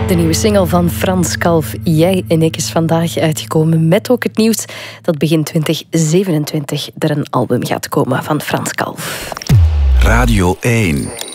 De nieuwe single van Frans Kalf, Jij en ik, is vandaag uitgekomen. Met ook het nieuws dat begin 2027 er een album gaat komen van Frans Kalf. Radio 1.